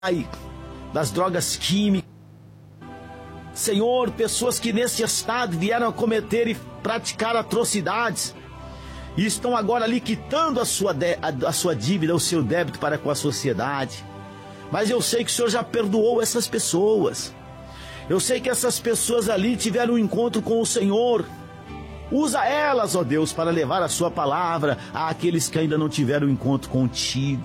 das drogas químicas. Senhor, pessoas que nesse estado vieram a cometer e praticar atrocidades e estão agora liquidando a sua dívida, o seu débito para com a sociedade. Mas eu sei que o Senhor já perdoou essas pessoas. Eu sei que essas pessoas ali tiveram um encontro com o Senhor. Usa elas, ó Deus, para levar a sua palavra àqueles que ainda não tiveram um encontro contigo.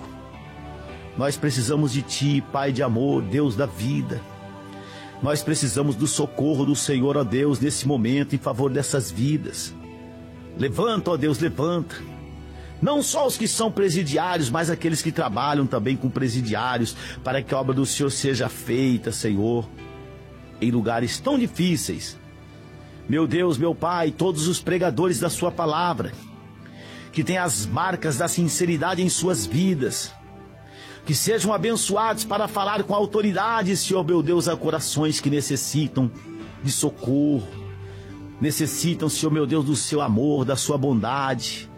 Nós precisamos de Ti, Pai de amor, Deus da vida. Nós precisamos do socorro do Senhor, ó Deus, nesse momento, em favor dessas vidas. Levanta, ó Deus, levanta. Não só os que são presidiários, mas aqueles que trabalham também com presidiários, para que a obra do Senhor seja feita, Senhor, em lugares tão difíceis. Meu Deus, meu Pai, todos os pregadores da sua palavra, que têm as marcas da sinceridade em suas vidas, que sejam abençoados para falar com autoridade, Senhor, meu Deus, a corações que necessitam de socorro, necessitam, Senhor, meu Deus, do seu amor, da sua bondade.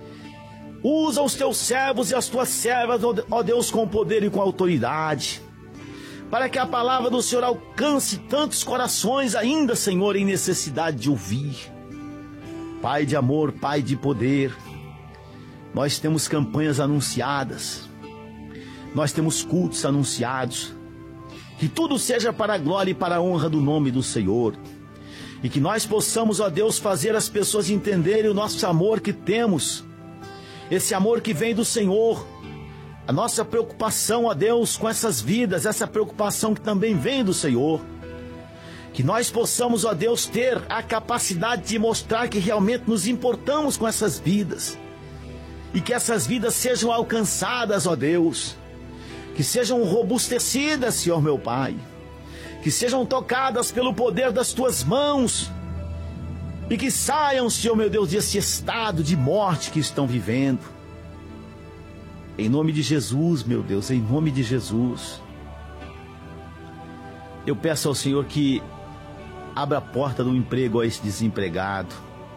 Usa os teus servos e as tuas servas, ó Deus, com poder e com autoridade, para que a palavra do Senhor alcance tantos corações ainda, Senhor, em necessidade de ouvir. Pai de amor, Pai de poder, nós temos campanhas anunciadas, nós temos cultos anunciados, que tudo seja para a glória e para a honra do nome do Senhor, e que nós possamos, ó Deus, fazer as pessoas entenderem o nosso amor que temos, esse amor que vem do Senhor, a nossa preocupação, ó Deus, com essas vidas, essa preocupação que também vem do Senhor. Que nós possamos, ó Deus, ter a capacidade de mostrar que realmente nos importamos com essas vidas. E que essas vidas sejam alcançadas, ó Deus. Que sejam robustecidas, Senhor meu Pai. Que sejam tocadas pelo poder das Tuas mãos. E que saiam, Senhor meu Deus, desse estado de morte que estão vivendo. Em nome de Jesus, meu Deus, em nome de Jesus. Eu peço ao Senhor que abra a porta do emprego a esse desempregado.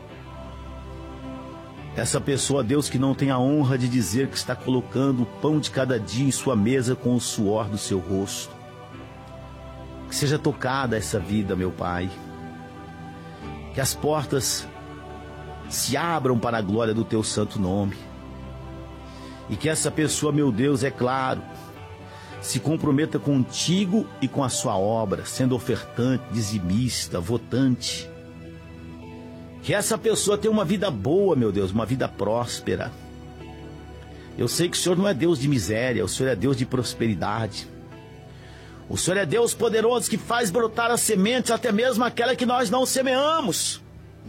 Essa pessoa, Deus, que não tem a honra de dizer que está colocando o pão de cada dia em sua mesa com o suor do seu rosto. Que seja tocada essa vida, meu Pai. Que as portas se abram para a glória do Teu santo nome. E que essa pessoa, meu Deus, é claro, se comprometa contigo e com a sua obra, sendo ofertante, dizimista, votante. Que essa pessoa tenha uma vida boa, meu Deus, uma vida próspera. Eu sei que o Senhor não é Deus de miséria, o Senhor é Deus de prosperidade. O Senhor é Deus poderoso que faz brotar as sementes, até mesmo aquela que nós não semeamos.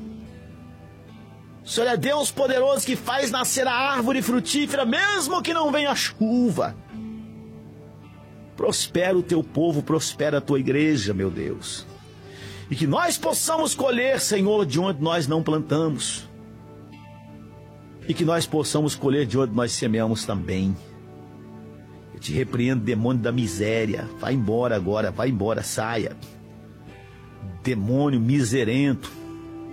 O Senhor é Deus poderoso que faz nascer a árvore frutífera, mesmo que não venha chuva. Prospera o teu povo, prospera a tua igreja, meu Deus. E que nós possamos colher, Senhor, de onde nós não plantamos. E que nós possamos colher de onde nós semeamos também. Eu te repreendo, demônio da miséria. Vai embora agora, vai embora, saia. Demônio miserento.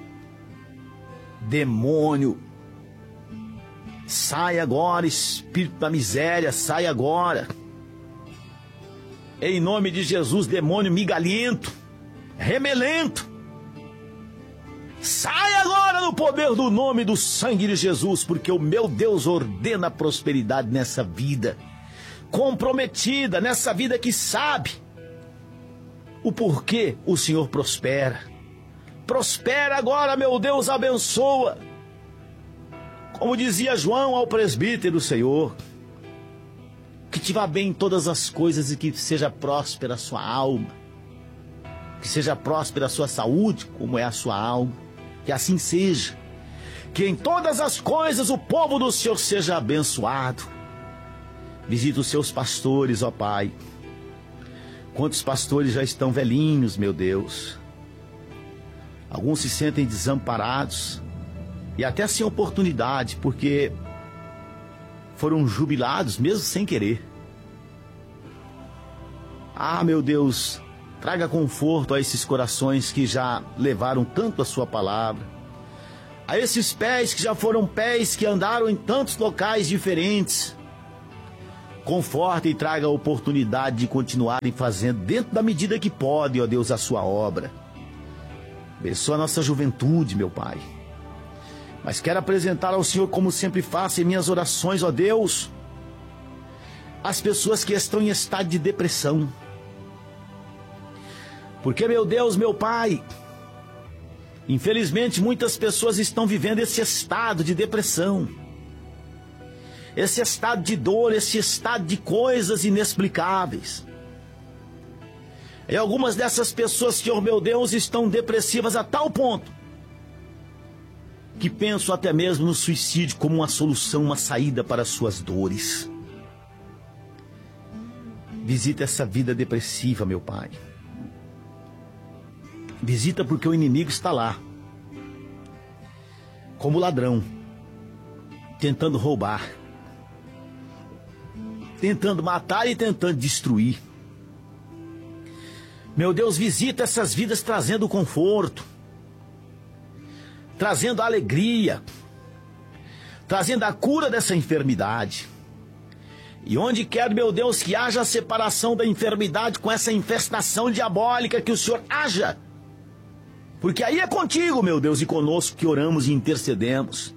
Demônio, sai agora, espírito da miséria, sai agora. Em nome de Jesus, demônio migalhento, remelento, sai agora no poder do nome do sangue de Jesus, porque o meu Deus ordena a prosperidade nessa vida, comprometida, nessa vida que sabe o porquê o Senhor prospera. Prospera agora, meu Deus, abençoa. Como dizia João ao presbítero, Senhor, que te vá bem em todas as coisas e que seja próspera a sua alma. Que seja próspera a sua saúde, como é a sua alma. Que assim seja. Que em todas as coisas o povo do Senhor seja abençoado. Visita os seus pastores, ó Pai. Quantos pastores já estão velhinhos, meu Deus. Alguns se sentem desamparados e até sem oportunidade, porque foram jubilados mesmo sem querer. Ah, meu Deus, traga conforto a esses corações que já levaram tanto a sua palavra, a esses pés que já foram pés que andaram em tantos locais diferentes. Conforta e traga a oportunidade de continuarem fazendo, dentro da medida que podem, ó Deus, a sua obra. Abençoa a nossa juventude, meu Pai. Mas quero apresentar ao Senhor, como sempre faço em minhas orações, ó Deus, as pessoas que estão em estado de depressão. Porque, meu Deus, meu Pai, infelizmente muitas pessoas estão vivendo esse estado de depressão, esse estado de dor, esse estado de coisas inexplicáveis. E algumas dessas pessoas, Senhor meu Deus, estão depressivas a tal ponto que pensam até mesmo no suicídio como uma solução, uma saída para as suas dores. Visita essa vida depressiva, meu Pai. Visita porque o inimigo está lá, como ladrão, tentando roubar, tentando matar e tentando destruir. Meu Deus, visita essas vidas trazendo conforto, trazendo alegria, trazendo a cura dessa enfermidade. E onde quer, meu Deus, que haja a separação da enfermidade com essa infestação diabólica, que o Senhor haja. Porque aí é contigo, meu Deus, e conosco que oramos e intercedemos.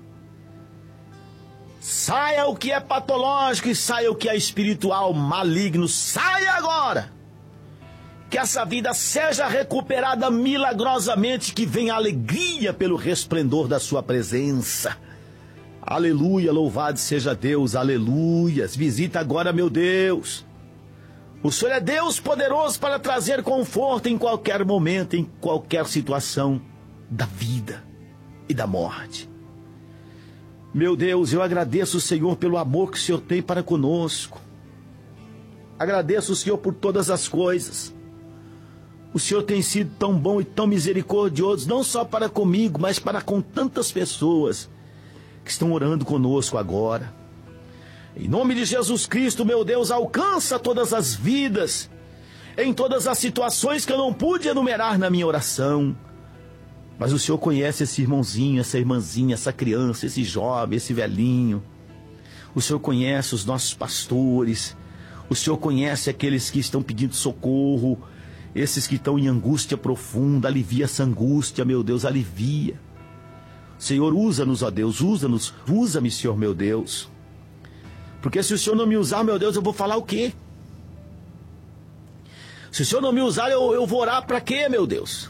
Saia o que é patológico e saia o que é espiritual, maligno. Saia agora! Que essa vida seja recuperada milagrosamente, que venha alegria pelo resplendor da sua presença. Aleluia, louvado seja Deus, aleluias. Visita agora, meu Deus. O Senhor é Deus poderoso para trazer conforto em qualquer momento, em qualquer situação da vida e da morte. Meu Deus, eu agradeço o Senhor pelo amor que o Senhor tem para conosco. Agradeço o Senhor por todas as coisas. O Senhor tem sido tão bom e tão misericordioso, não só para comigo, mas para com tantas pessoas que estão orando conosco agora. Em nome de Jesus Cristo, meu Deus, alcança todas as vidas, em todas as situações que eu não pude enumerar na minha oração. Mas o Senhor conhece esse irmãozinho, essa irmãzinha, essa criança, esse jovem, esse velhinho. O Senhor conhece os nossos pastores. O Senhor conhece aqueles que estão pedindo socorro, esses que estão em angústia profunda. Alivia essa angústia, meu Deus, alivia. Senhor, usa-nos, ó Deus, usa-nos, usa-me, Senhor, meu Deus. Porque se o Senhor não me usar, meu Deus, eu vou falar o quê? Se o Senhor não me usar, eu vou orar para quê, meu Deus?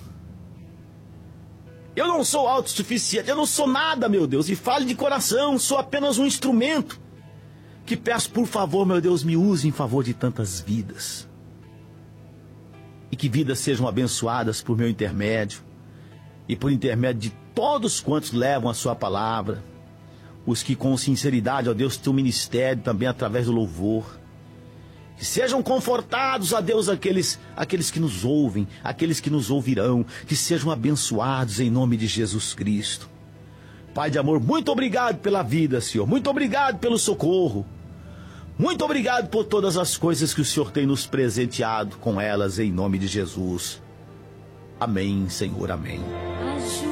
Eu não sou autossuficiente, eu não sou nada, meu Deus. E fale de coração, sou apenas um instrumento que peço, por favor, meu Deus, me use em favor de tantas vidas. E que vidas sejam abençoadas por meu intermédio e por intermédio de todos quantos levam a sua palavra. Os que com sinceridade, ó Deus, teu ministério também através do louvor. Que sejam confortados, ó Deus, aqueles que nos ouvem, aqueles que nos ouvirão. Que sejam abençoados em nome de Jesus Cristo. Pai de amor, muito obrigado pela vida, Senhor. Muito obrigado pelo socorro. Muito obrigado por todas as coisas que o Senhor tem nos presenteado com elas em nome de Jesus. Amém, Senhor, amém.